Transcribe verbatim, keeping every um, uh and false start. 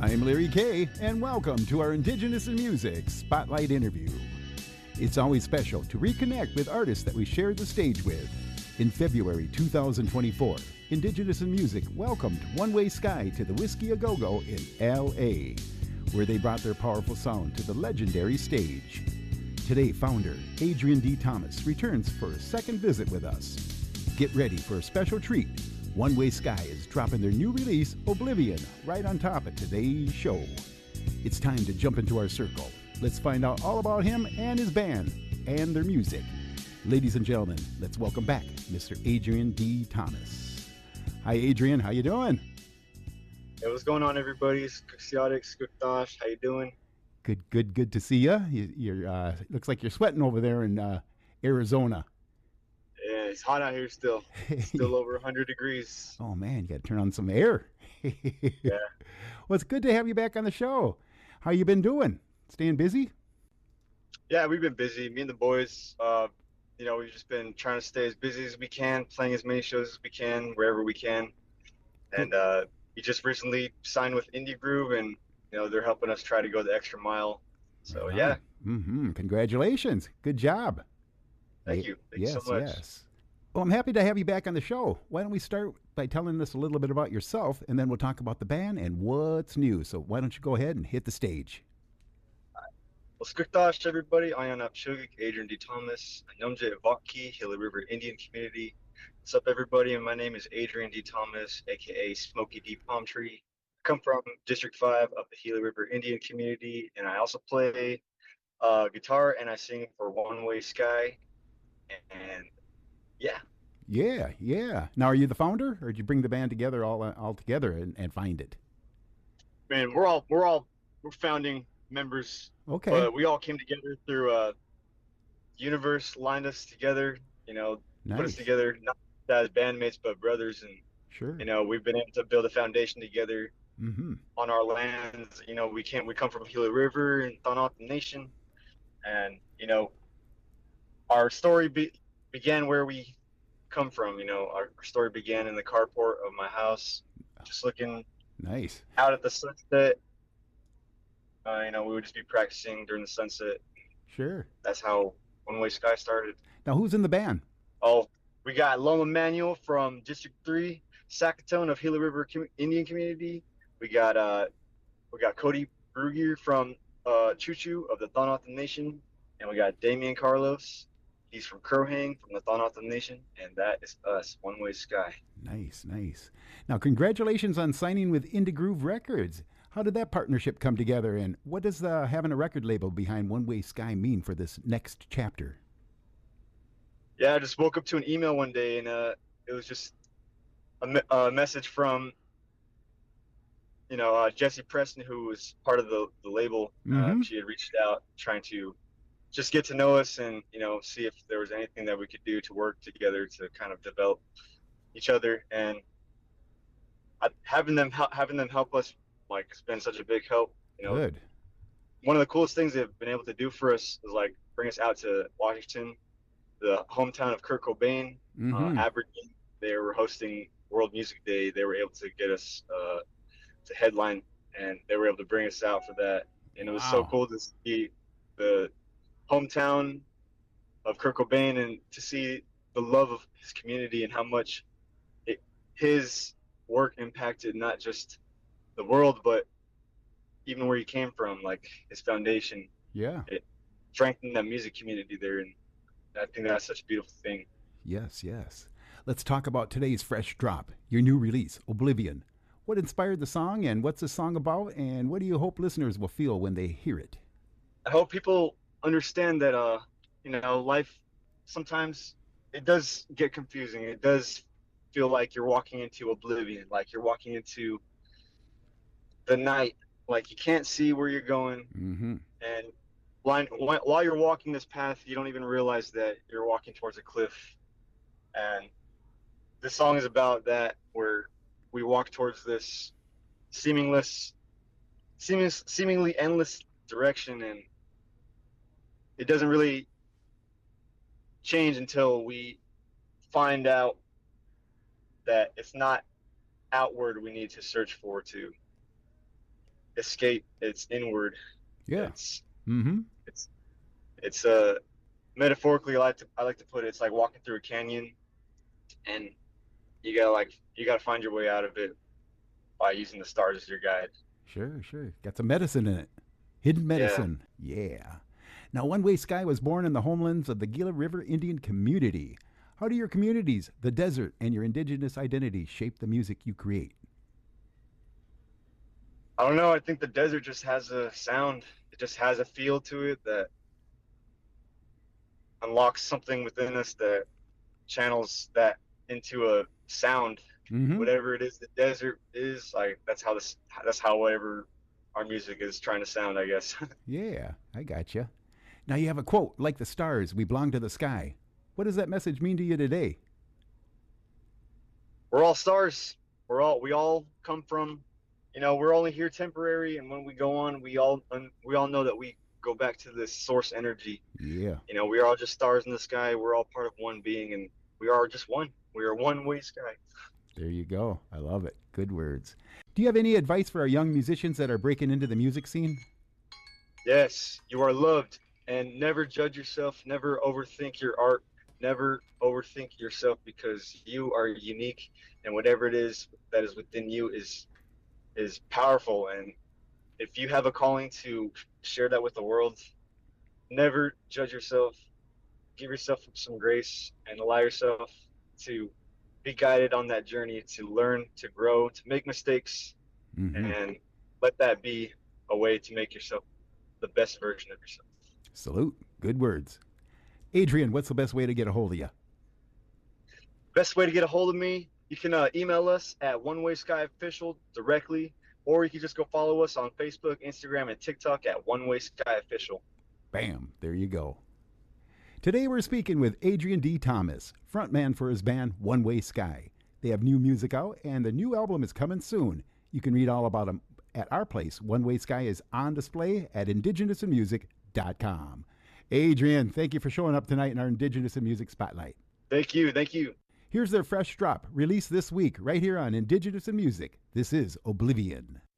I'm Larry Kay, and welcome to our Indigenous in Music Spotlight interview. It's always special to reconnect with artists that we shared the stage with. In February two thousand twenty-four, Indigenous in Music welcomed One Way Sky to the Whiskey A Go Go in L A, where they brought their powerful sound to the legendary stage. Today, founder Adrian D. Thomas returns for a second visit with us. Get ready for a special treat. One Way Sky is dropping their new release, Oblivion, right on top of today's show. It's time to jump into our circle. Let's find out all about him and his band and their music. Ladies and gentlemen, let's welcome back Mister Adrian D. Thomas. Hi, Adrian. How you doing? Hey, what's going on, everybody? Skuksiotic, Skukdosh. How you doing? Good, good, good to see you. you you're uh, looks like you're sweating over there in uh, Arizona. Yeah, it's hot out here still. Still over one hundred degrees. Oh, man, you got to turn on some air. Yeah. Well, it's good to have you back on the show. How you been doing? Staying busy? Yeah, we've been busy. Me and the boys, uh, you know, we've just been trying to stay as busy as we can, playing as many shows as we can, wherever we can. And uh, we just recently signed with Indie Groove, and, you know, they're helping us try to go the extra mile. So, Right. yeah. Mm-hmm. Congratulations. Good job. Thank you. Thank yes, you so much. yes. Well, I'm happy to have you back on the show. Why don't we start by telling us a little bit about yourself, and then we'll talk about the band and what's new. So why don't you go ahead and hit the stage? Well, Skukdosh, everybody. I am Apshugik, Adrian D. Thomas, Namje Vaki, Gila River Indian Community. What's up, everybody? And my name is Adrian D. Thomas, aka Smoky D. Palm Tree. I come from District five of the Gila River Indian Community, and I also play uh, guitar and I sing for One Way Sky. And yeah. Yeah, yeah. Now, are you the founder, or did you bring the band together all all together and, and find it? Man, we're all we're all we're founding members. Okay. But we all came together through uh universe lined us together, you know, Nice. put us together not as bandmates but brothers, and Sure. you know, we've been able to build a foundation together Mm-hmm. on our lands. You know, we can't we come from Gila River and Thanaut Nation, and you know, our story be, began where we come from. You know, our, our story began in the carport of my house, just looking Nice. out at the sunset. Uh, you know, we would just be practicing during the sunset. Sure. That's how One Way Sky started. Now, who's in the band? Oh, we got Loma Manuel from District three, Sackatone of Gila River Com- Indian Community. We got uh, we got Cody Brugier from uh, Choo Choo of the Thanaut Nation, and we got Damian Carlos. He's from Crohang from the Thanaut Nation, and that is us, One Way Sky. Nice, nice. Now, congratulations on signing with Indie Groove Records. How did that partnership come together, and what does uh, having a record label behind One Way Sky mean for this next chapter? Yeah, I just woke up to an email one day, and uh, it was just a, me- a message from, you know, uh, Jessie Preston, who was part of the, the label. Mhm. Uh, she had reached out trying to just get to know us and, you know, see if there was anything that we could do to work together to kind of develop each other. And I, having them hel- having them help us, like, it's been such a big help. You know, Good. one of the coolest things they've been able to do for us is like bring us out to Washington, the hometown of Kurt Cobain, Mhm. uh, Aberdeen. They were hosting World Music Day. They were able to get us uh, to headline, and they were able to bring us out for that. And it was so Wow. cool to see the hometown of Kurt Cobain and to see the love of his community and how much it, his work impacted not just the world, but even where he came from, like his foundation. Yeah. It strengthened that music community there, and I think that's such a beautiful thing. Yes, yes. Let's talk about today's fresh drop, your new release, Oblivion. What inspired the song, and what's the song about, and what do you hope listeners will feel when they hear it? I hope people understand that, uh, you know, life sometimes it does get confusing. It does feel like you're walking into oblivion, like you're walking into the night, like you can't see where you're going. Mm-hmm. And while, while you're walking this path, you don't even realize that you're walking towards a cliff. And this song is about that, where we walk towards this seamless, seeming, seemingly endless direction, and it doesn't really change until we find out that it's not outward we need to search for to escape. It's inward. Yeah. It's Mm-hmm. it's it's uh metaphorically I like to I like to put it, it's like walking through a canyon, and you gotta like you gotta find your way out of it by using the stars as your guide. Sure, sure. Got some medicine in it. Hidden Yeah. medicine. Yeah. Now, One Way Sky was born in the homelands of the Gila River Indian community. How do your communities, the desert, and your indigenous identity shape the music you create? I don't know. I think the desert just has a sound. It just has a feel to it that unlocks something within us that channels that into a sound. Mm-hmm. Whatever it is the desert is, like that's how this that's how whatever our music is trying to sound, I guess. Yeah, I gotcha. Now you have a quote, like the stars, we belong to the sky. What does that message mean to you today? We're all stars. We're all we all come from, you know, we're only here temporary, and when we go on, we all we all know that we go back to this source energy. Yeah. You know, we are all just stars in the sky. We're all part of one being, and we are just one. We are one way sky. There you go. I love it. Good words. Do you have any advice for our young musicians that are breaking into the music scene? Yes, you are loved, and never judge yourself. Never overthink your art. Never overthink yourself, because you are unique, and whatever it is that is within you is is powerful. And if you have a calling to share that with the world, never judge yourself. Give yourself some grace and allow yourself to be guided on that journey, to learn, to grow, to make mistakes, Mm-hmm. and let that be a way to make yourself the best version of yourself. Salute. Good words. Adrian, what's the best way to get a hold of you? Best way to get a hold of me, you can uh, email us at One Way Sky Official directly, or you can just go follow us on Facebook, Instagram, and TikTok at One Way Sky Official. Bam. There you go. Today we're speaking with Adrian D. Thomas, frontman for his band One Way Sky. They have new music out, and the new album is coming soon. You can read all about them at our place. One Way Sky is on display at indigenous in music dot com. Adrian, thank you for showing up tonight in our Indigenous in Music Spotlight. Thank you. Thank you. Here's their fresh drop, released this week, right here on Indigenous in Music. This is Oblivion.